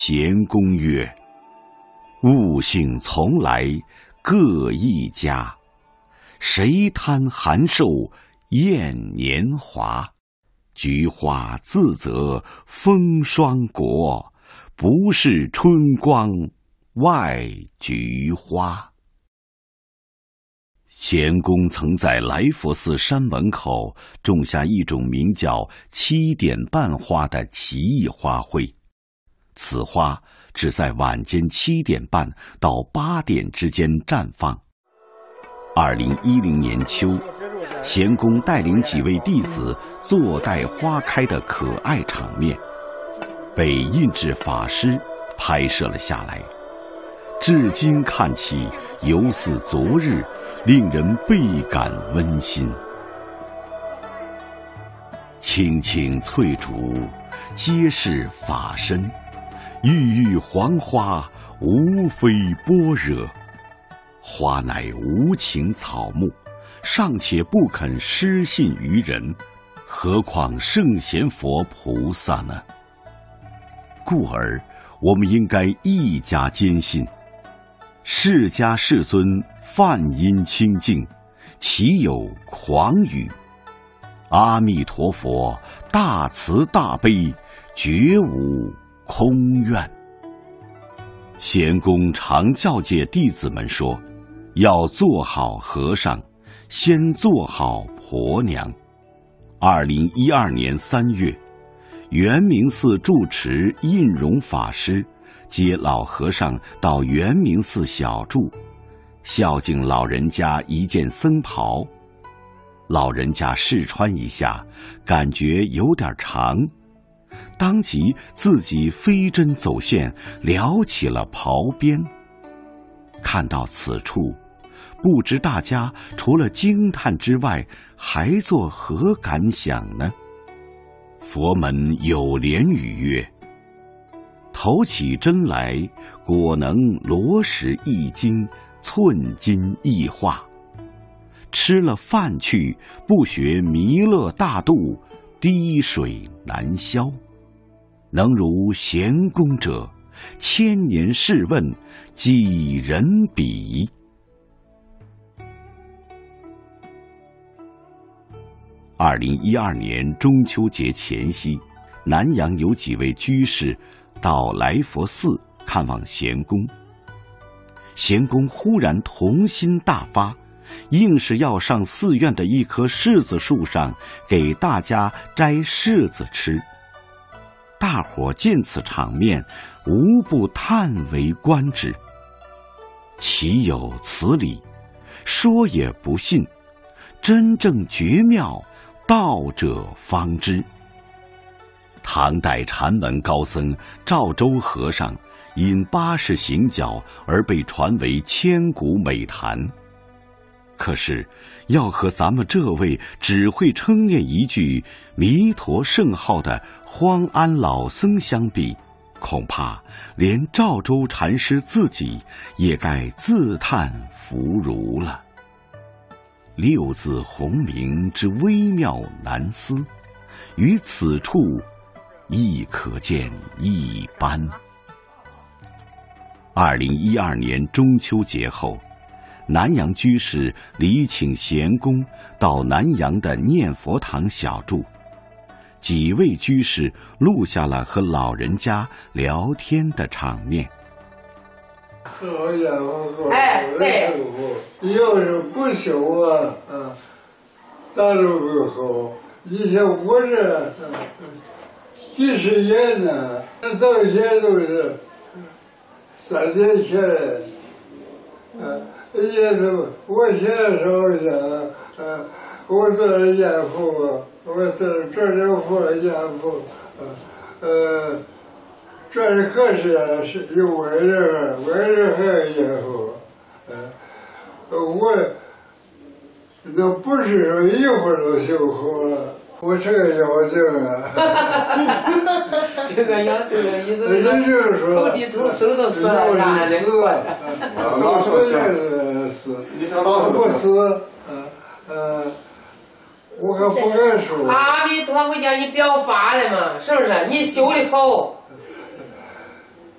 咸公曰：“物性从来各一家，谁贪寒瘦厌年华？菊花自择风霜国，不是春光外菊花。”咸公曾在来佛寺山门口种下一种名叫7点半花的奇异花卉，此花只在晚间7点半到8点之间绽放。2010年秋，咸公带领几位弟子坐待花开的可爱场面，被印制法师拍摄了下来。至今看起犹似昨日，令人倍感温馨。青青翠竹，皆是法身；郁郁黄花，无非般若。花乃无情草木，尚且不肯失信于人，何况圣贤佛菩萨呢？故而，我们应该一家坚信。释迦世尊梵音清净，岂有狂语？阿弥陀佛大慈大悲，绝无空愿。咸公常教诫弟子们说，要做好和尚，先做好婆娘。2012年3月，圆明寺住持印容法师接老和尚到圆明寺小住，孝敬老人家一件僧袍。老人家试穿一下，感觉有点长，当即自己飞针走线撩起了袍边。看到此处，不知大家除了惊叹之外，还作何感想呢？佛门有莲语曰：“投起针来，果能罗石一斤，寸金一化。吃了饭去，不学弥勒大度，滴水难消。能如咸公者，1000年试问，几人比？”2012年中秋节前夕，南阳有几位居士到来佛寺看望咸公。咸公忽然童心大发，硬是要上寺院的一棵柿子树上给大家摘柿子吃。大伙见此场面，无不叹为观止。岂有此理？说也不信，真正绝妙，道者方知。唐代禅门高僧赵州和尚因80行脚而被传为千古美谈。可是，要和咱们这位只会称念一句弥陀圣号的荒安老僧相比，恐怕连赵州禅师自己也该自叹弗如了。6字洪名之微妙难思，于此处亦可见一斑。2012年中秋节后，南阳居士礼请咸公到南阳的念佛堂小住，几位居士录下了和老人家聊天的场面。 好家伙，对，要是不修啊，咱都不好。以前我这几十年呢，到现在都是3年前来，也都我现在说想，我做了严父，我做这佛严父，这里可是有外人还有严父，我那不是说一会儿就修好了。我这个妖精啊， 这个妖精的意思是头地头手都死了，啥的。 老死也死，你说老不死，我可不敢说。 阿弥陀佛叫你表法的嘛，是不是？你修的好，